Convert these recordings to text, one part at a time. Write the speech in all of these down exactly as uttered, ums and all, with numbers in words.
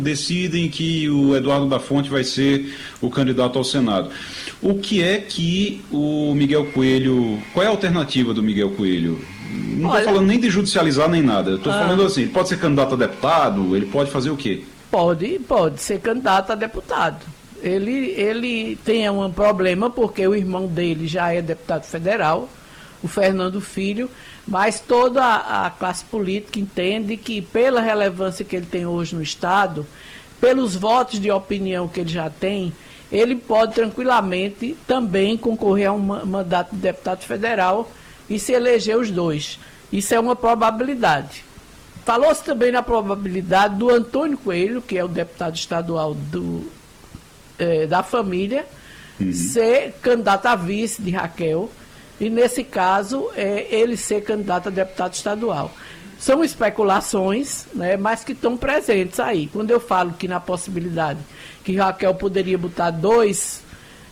decidem que o Eduardo da Fonte vai ser o candidato ao Senado. O que é que o Miguel Coelho... Qual é a alternativa do Miguel Coelho? Não estou falando nem de judicializar nem nada. Estou ah. falando assim, ele pode ser candidato a deputado, ele pode fazer o quê? Pode, pode ser candidato a deputado. Ele, ele tem um problema porque o irmão dele já é deputado federal, o Fernando Filho, mas toda a, a classe política entende que pela relevância que ele tem hoje no Estado, pelos votos de opinião que ele já tem, ele pode tranquilamente também concorrer a um mandato de deputado federal e se eleger os dois. Isso é uma probabilidade. Falou-se também na probabilidade do Antônio Coelho, que é o deputado estadual do, eh, da família, uhum. ser candidato a vice de Raquel, e nesse caso, é, ele ser candidato a deputado estadual. São especulações, né, mas que estão presentes aí. Quando eu falo que na possibilidade que Raquel poderia botar dois,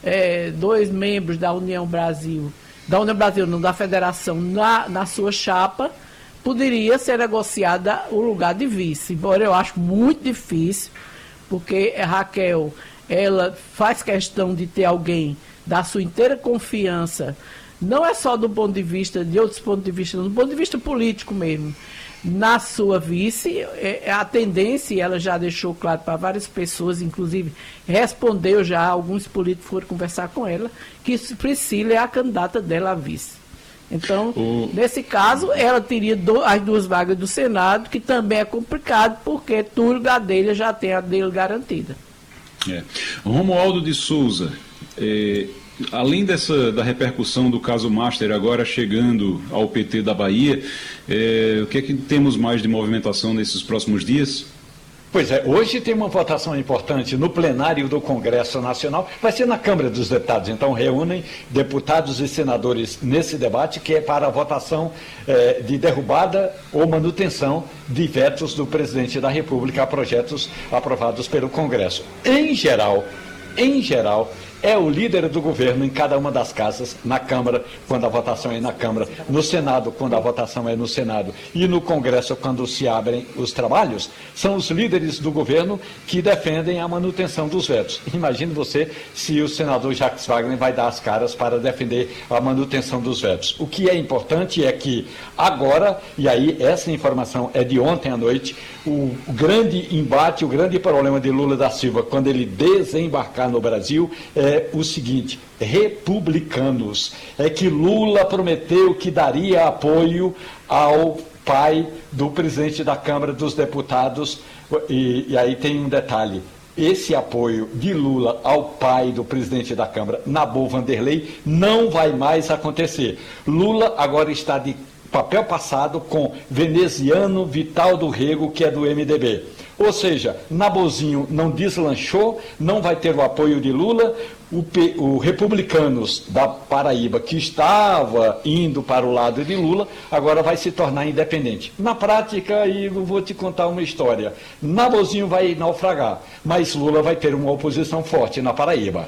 é, dois membros da União Brasil, da União Brasil, não, da Federação, na, na sua chapa, poderia ser negociada o lugar de vice. Embora eu acho muito difícil, porque a Raquel, ela faz questão de ter alguém da sua inteira confiança, não é só do ponto de vista, de outros pontos de vista, do ponto de vista político mesmo, na sua vice, é, a tendência, ela já deixou claro para várias pessoas, inclusive respondeu já, alguns políticos foram conversar com ela, que Priscila é a candidata dela a vice. Então, o... nesse caso, ela teria do, as duas vagas do Senado, que também é complicado, porque Túlio Gadelha já tem a dele garantida. É. Romualdo de Souza, é... além dessa, da repercussão do caso Master agora chegando ao P T da Bahia, é, o que é que temos mais de movimentação nesses próximos dias? Pois é, hoje tem uma votação importante no plenário do Congresso Nacional, vai ser na Câmara dos Deputados, então reúnem deputados e senadores nesse debate, que é para a votação eh, de derrubada ou manutenção de vetos do presidente da República a projetos aprovados pelo Congresso. Em geral, em geral, é o líder do governo em cada uma das casas, na Câmara, quando a votação é na Câmara, no Senado, quando a votação é no Senado, e no Congresso, quando se abrem os trabalhos, são os líderes do governo que defendem a manutenção dos vetos. Imagine você se o senador Jacques Wagner vai dar as caras para defender a manutenção dos vetos. O que é importante é que agora, e aí essa informação é de ontem à noite, o grande embate, o grande problema de Lula da Silva, quando ele desembarcar no Brasil, é É o seguinte: republicanos, é que Lula prometeu que daria apoio ao pai do presidente da Câmara dos Deputados, e, e aí tem um detalhe: esse apoio de Lula ao pai do presidente da Câmara, Nabor Vanderlei, não vai mais acontecer. Lula agora está de papel passado com veneziano Vital do Rego, que é do M D B. Ou seja, Nabozinho não deslanchou, não vai ter o apoio de Lula. O, P, o Republicanos da Paraíba, que estava indo para o lado de Lula, agora vai se tornar independente. Na prática, Igor, vou te contar uma história. Nabozinho vai naufragar, mas Lula vai ter uma oposição forte na Paraíba.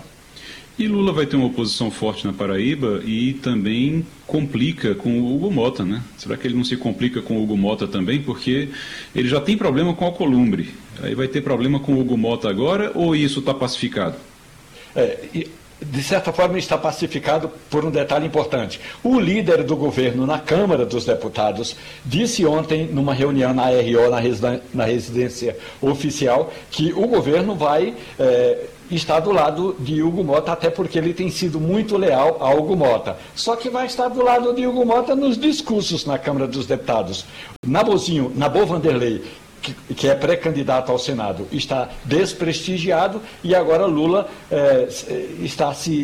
E Lula vai ter uma oposição forte na Paraíba e também complica com o Hugo Mota, né? Será que ele não se complica com o Hugo Mota também? Porque ele já tem problema com Alcolumbre. Aí vai ter problema com o Hugo Mota agora, ou isso está pacificado? É, de certa forma está pacificado por um detalhe importante. O líder do governo na Câmara dos Deputados disse ontem, numa reunião na R O, na, residen- na residência oficial, que o governo vai é, estar do lado de Hugo Mota, até porque ele tem sido muito leal a Hugo Mota. Só que vai estar do lado de Hugo Mota nos discursos na Câmara dos Deputados. Nabozinho, Nabor Vanderlei, Que, que é pré-candidato ao Senado, está desprestigiado, e agora Lula eh, está, se,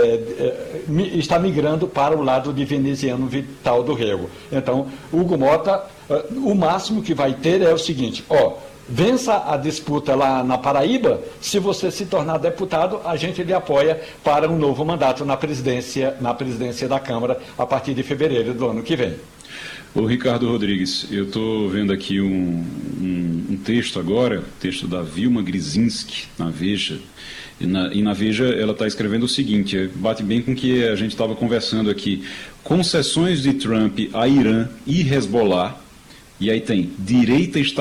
eh, eh, está migrando para o lado de veneziano Vital do Rego. Então, Hugo Mota, eh, o máximo que vai ter é o seguinte: ó, vença a disputa lá na Paraíba, se você se tornar deputado, a gente lhe apoia para um novo mandato na presidência, na presidência da Câmara a partir de fevereiro do ano que vem. Ô Ricardo Rodrigues, eu estou vendo aqui um, um, um texto agora, texto da Vilma Grisinski, na Veja, e na, e na Veja ela está escrevendo o seguinte, bate bem com o que a gente estava conversando aqui: concessões de Trump a Irã e Hezbollah, e aí tem direita está